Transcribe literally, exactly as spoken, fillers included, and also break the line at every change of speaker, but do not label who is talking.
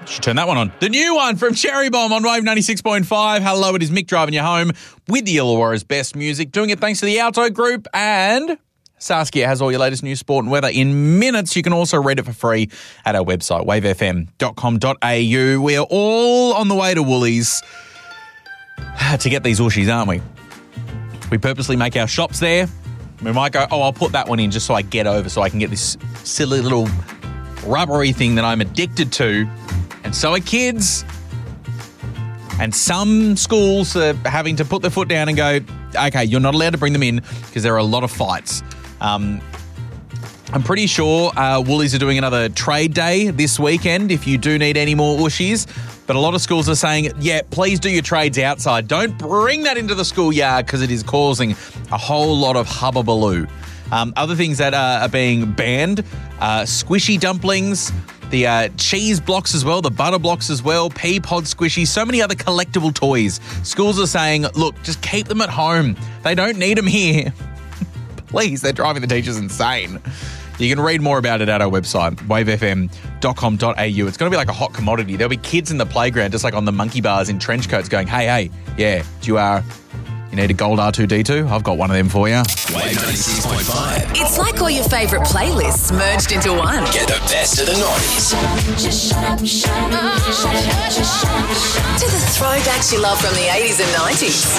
Should turn that one on. The new one from Cherry Bomb on Wave ninety-six point five. Hello, it is Mick driving you home with the Illawarra's best music. Doing it thanks to the Alto Group, and Saskia has all your latest news, sport and weather in minutes. You can also read it for free at our website, wave f m dot com dot a u. We are all on the way to Woolies to get these Ushies, aren't we? We purposely make our shops there. We might go, oh, I'll put that one in just so I get over, so I can get this silly little rubbery thing that I'm addicted to. And so are kids. And some schools are having to put their foot down and go, okay, you're not allowed to bring them in because there are a lot of fights. Um, I'm pretty sure uh, Woolies are doing another trade day this weekend if you do need any more Ushies. But a lot of schools are saying, yeah, please do your trades outside. Don't bring that into the schoolyard because it is causing a whole lot of hubbubaloo. Um, other things that uh, are being banned, uh, squishy dumplings, the uh, cheese blocks as well, the butter blocks as well, pea pod squishies, so many other collectible toys. Schools are saying, look, just keep them at home. They don't need them here. Please, they're driving the teachers insane. You can read more about it at our website, wave f m dot com dot a u. It's going to be like a hot commodity. There'll be kids in the playground, just like on the monkey bars in trench coats going, hey, hey, yeah, do you, uh, you need a gold R two D two? I've got one of them for you.
Wave ninety-six point five.
It's like all your favourite playlists merged into one.
Get the best of the nineties.
To the throwbacks you love from the eighties and nineties.